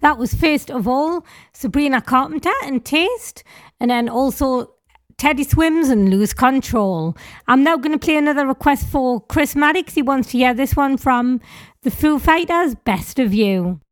That was first of all Sabrina Carpenter and Taste, and then also Teddy Swims and Lose Control. I'm now going to play another request for Chris Maddox. He wants to hear this one from the Foo Fighters, Best of You.